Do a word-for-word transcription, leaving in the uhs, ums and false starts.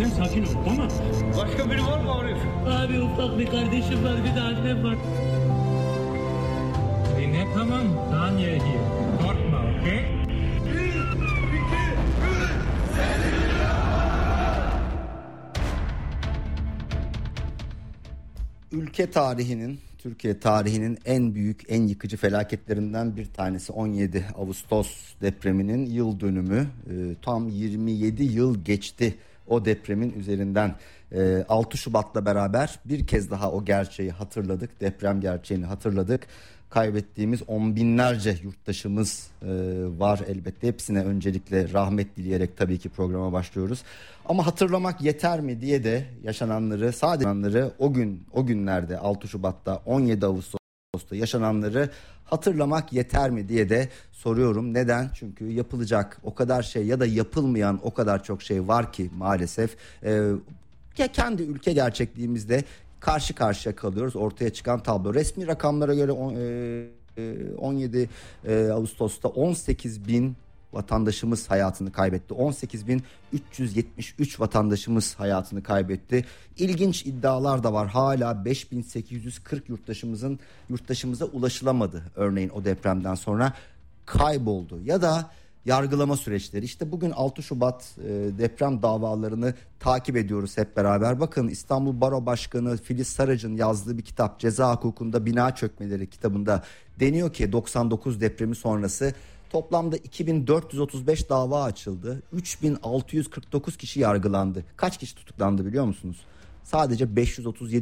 Sen sakin ol, tamam. Başka biri var mı Arif? Abi ufak bir kardeşim var, bir de annem var. Dinle tamam, Tanya here. Korkma, okey? Ülke tarihinin, Türkiye tarihinin en büyük, en yıkıcı felaketlerinden bir tanesi on yedi Ağustos depreminin yıl dönümü. E, tam yirmi yedi yıl geçti o depremin üzerinden. E, altı Şubat'la beraber bir kez daha o gerçeği hatırladık, deprem gerçeğini hatırladık. Kaybettiğimiz on binlerce yurttaşımız e, var elbette. Hepsine öncelikle rahmet dileyerek tabii ki programa başlıyoruz. Ama hatırlamak yeter mi diye de yaşananları, sadece o gün, o günlerde altı Şubat'ta on yedi Ağustos'ta yaşananları hatırlamak yeter mi diye de soruyorum. Neden? Çünkü yapılacak o kadar şey ya da yapılmayan o kadar çok şey var ki maalesef. E, ya kendi ülke gerçekliğimizde karşı karşıya kalıyoruz. Ortaya çıkan tablo resmi rakamlara göre on yedi Ağustos'ta on sekiz bin vatandaşımız hayatını kaybetti. on sekiz bin üç yüz yetmiş üç vatandaşımız hayatını kaybetti. İlginç iddialar da var. Hala beş bin sekiz yüz kırk yurttaşımızın yurttaşımıza ulaşılamadı. Örneğin o depremden sonra kayboldu ya da yargılama süreçleri. İşte bugün altı Şubat e, deprem davalarını takip ediyoruz hep beraber. Bakın İstanbul Baro Başkanı Filiz Sarıcı'nın yazdığı bir kitap, Ceza Hukukunda Bina Çökmeleri kitabında deniyor ki doksan dokuz depremi sonrası toplamda iki bin dört yüz otuz beş dava açıldı. üç bin altı yüz kırk dokuz kişi yargılandı. Kaç kişi tutuklandı biliyor musunuz? Sadece beş yüz otuz yedi